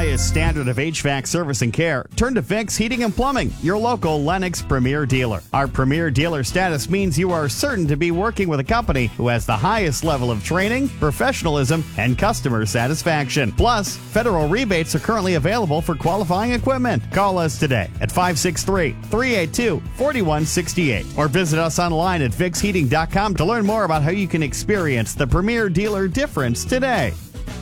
highest standard of HVAC service and care, turn to Vicks Heating and Plumbing, your local Lennox Premier dealer. Our Premier dealer status means you are certain to be working with a company who has the highest level of training, professionalism, and customer satisfaction. Plus, federal rebates are currently available for qualifying equipment. Call us today at 563-382-4168 or visit us online at VicksHeating.com to learn more about how you can experience the Premier dealer difference today.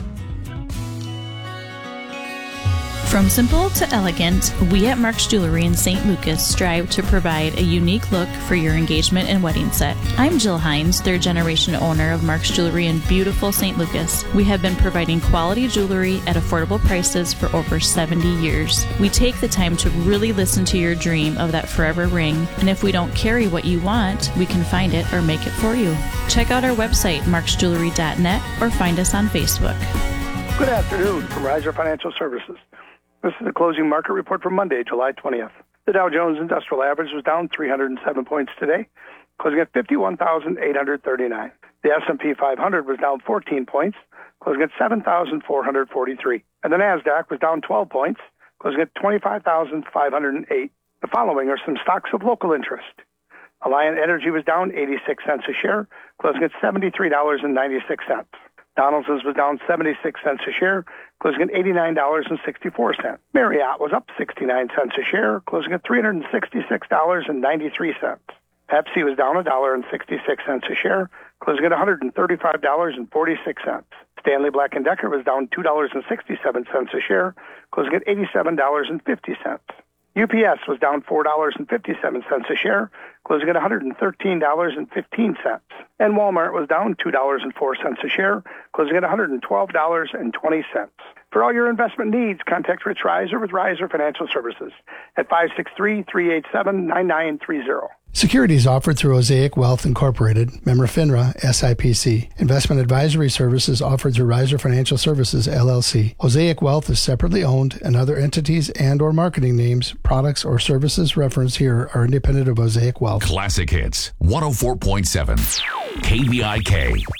From simple to elegant, we at Mark's Jewelry in St. Lucas strive to provide a unique look for your engagement and wedding set. I'm Jill Hines, third generation owner of Mark's Jewelry in beautiful St. Lucas. We have been providing quality jewelry at affordable prices for over 70 years. We take the time to really listen to your dream of that forever ring, and if we don't carry what you want, we can find it or make it for you. Check out our website, marksjewelry.net, or find us on Facebook. Good afternoon from Riser Financial Services. This is the closing market report for Monday, July 20th. The Dow Jones Industrial Average was down 307 points today, closing at 51,839. The S&P 500 was down 14 points, closing at 7,443. And the NASDAQ was down 12 points, closing at 25,508. The following are some stocks of local interest. Alliant Energy was down 86 cents a share, closing at $73.96. Donaldson's was down 76 cents a share, closing at $89.64. Marriott was up 69 cents a share, closing at $366.93. Pepsi was down $1.66 a share, closing at $135.46. Stanley Black & Decker was down $2.67 a share, closing at $87.50. UPS was down $4.57 a share, closing at $113.15. And Walmart was down $2.04 a share, closing at $112.20. For all your investment needs, contact Rich Reiser with Reiser Financial Services at 563-387-9930. Securities offered through Osaic Wealth Incorporated, member FINRA, SIPC. Investment advisory services offered through Riser Financial Services, LLC. Osaic Wealth is separately owned, and other entities and or marketing names, products, or services referenced here are independent of Osaic Wealth. Classic Hits, 104.7, KVIK.